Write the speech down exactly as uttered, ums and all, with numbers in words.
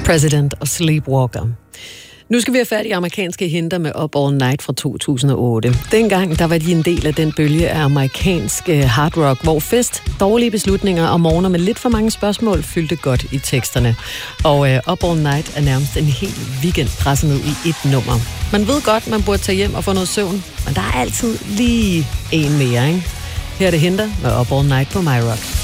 President og Sleepwalker. Nu skal vi have fat i amerikanske hinter med Up All Night fra to tusind og otte. Dengang der var de en del af den bølge af amerikansk hard rock, hvor fest, dårlige beslutninger og morgener med lidt for mange spørgsmål fyldte godt i teksterne. Og uh, Up All Night er nærmest en hel weekend presset ned i et nummer. Man ved godt, man burde tage hjem og få noget søvn, men der er altid lige en mere, ikke? Her er det hinter med Up All Night på My Rock.